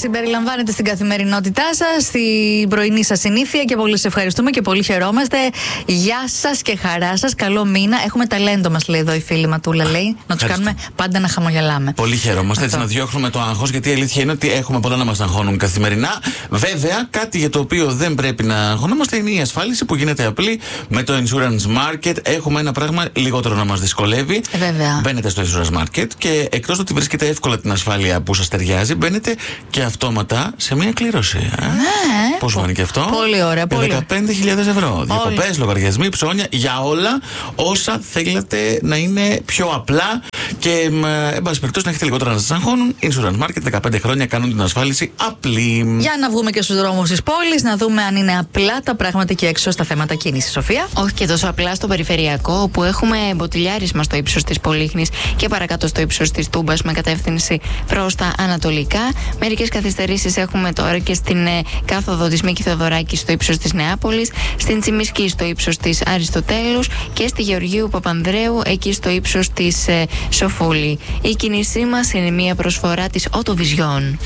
συμπεριλαμβάνετε στην καθημερινότητά σας, στην πρωινή σας συνήθεια και πολύ σε ευχαριστούμε και πολύ χαιρόμαστε. Γεια σας και χαρά σας. Καλό μήνα. Έχουμε ταλέντο, μας λέει εδώ η φίλη Ματούλα. Λέει να τους κάνουμε πάντα να χαμογελάμε. Πολύ χαιρόμαστε. Έτσι να διώχνουμε το άγχος, γιατί η αλήθεια είναι ότι έχουμε πολλά να μας αγχώνουν καθημερινά. Βέβαια, κάτι για το οποίο δεν πρέπει να αγχωνόμαστε είναι η ασφάλιση που γίνεται απλή με το Insurance Market. Έχουμε ένα πράγμα λιγότερο να μας δυσκολεύει. Βέβαια. Μπαίνετε στο Insurance Market και εκτός ότι βρίσκετε εύκολα την ασφάλεια που σας ταιριάζει, μπαίνετε και αυτόματα σε μια κλήρωση. Ναι. Πόσο είναι και αυτό? Πολύ ωραία. Για 15.000 ευρώ. Διακοπές, λογαριασμοί, ψώνια, για όλα όσα θέλετε να είναι πιο απλά και εν πάση περιπτώσει να έχετε λιγότερα να σας αγχώνουν. Insurance Market, 15 χρόνια κάνουν την ασφάλιση απλή. Για να βγούμε και στους δρόμους της πόλης, να δούμε αν είναι απλά τα πράγματα και έξω στα θέματα κίνησης. Σοφία. Όχι και τόσο απλά στο περιφερειακό, όπου έχουμε μποτιλιάρισμα στο ύψος της Πολύχνης και παρακάτω στο ύψος της Τούμπας με κατεύθυνση προς τα ανατολικά. Μερικές καθυστερήσεις έχουμε τώρα και στην κάθοδο της Μίκη Θεοδωράκη στο ύψος της Νεάπολης, στην Τσιμισκή στο ύψος της Αριστοτέλους και στη Γεωργίου Παπανδρέου εκεί στο ύψος της Σοφούλη. Η κίνησή μας είναι μια προσφορά της Οτοβιζιόν.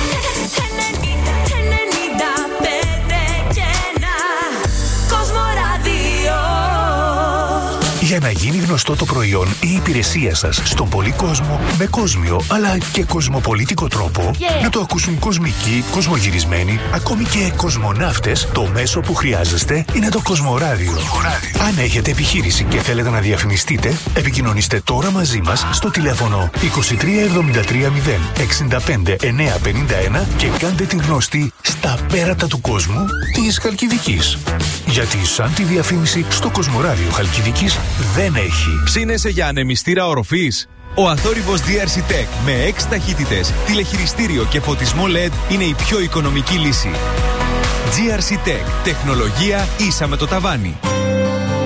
Για να γίνει γνωστό το προϊόν ή η υπηρεσία σας στον πολύ κόσμο με κόσμιο αλλά και κοσμοπολίτικο τρόπο, να το ακούσουν κοσμικοί, κοσμογυρισμένοι, ακόμη και κοσμοναύτες, το μέσο που χρειάζεστε είναι το Κοσμοράδιο. Αν έχετε επιχείρηση και θέλετε να διαφημιστείτε, επικοινωνήστε τώρα μαζί μας στο τηλέφωνο 23 73 0 65 951 και κάντε την γνωστή στα πέρατα του κόσμου της Χαλκιδικής. Γιατί σαν τη διαφήμιση στο Κοσμοράδιο Χαλκιδικής δεν έχει. Ψήνεσαι για ανεμιστήρα οροφής? Ο αθόρυβος DRC Tech με 6 ταχύτητες, τηλεχειριστήριο και φωτισμό LED είναι η πιο οικονομική λύση. GRC Tech. Τεχνολογία ίσα με το ταβάνι.